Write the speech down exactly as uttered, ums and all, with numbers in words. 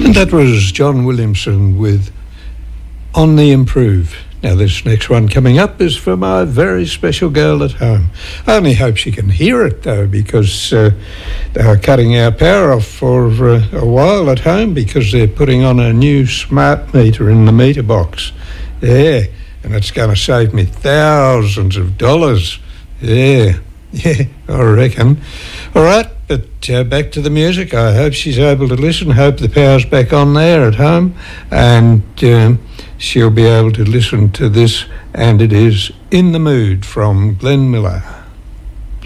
And that was John Williamson with On the Improve. Now this next one coming up is for my very special girl at home. I only hope she can hear it though, because uh, they are cutting our power off for uh, a while at home because they're putting on a new smart meter in the meter box. Yeah, and it's going to save me thousands of dollars. Yeah, yeah, I reckon. All right, but uh, back to the music. I hope she's able to listen. Hope the power's back on there at home, and um, she'll be able to listen to this. And it is In the Mood from Glenn Miller.